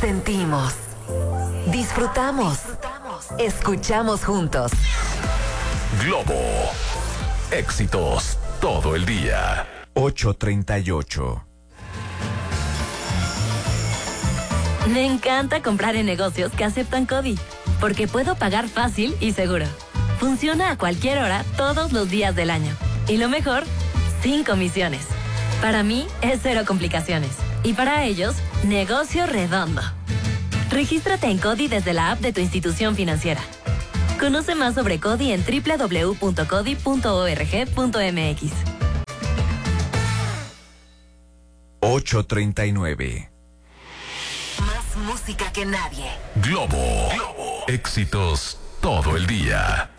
Sentimos, disfrutamos, escuchamos juntos. Globo. Éxitos todo el día. 8:38. Me encanta comprar en negocios que aceptan CODI, porque puedo pagar fácil y seguro. Funciona a cualquier hora, todos los días del año. Y lo mejor, sin comisiones. Para mí, es cero complicaciones. Y para ellos, negocio redondo. Regístrate en CODI desde la app de tu institución financiera. Conoce más sobre CODI en www.codi.org.mx. 8:39. Más música que nadie. Globo. Éxitos todo el día.